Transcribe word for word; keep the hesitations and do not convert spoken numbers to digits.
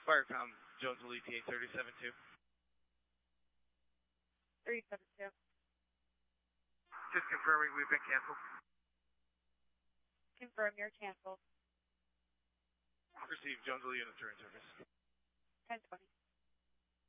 Firecom, Jonesville E T A three seven two. three seven two. Just confirming we've been canceled. Confirm you're canceled. Received, Jonesville unit return service. ten twenty.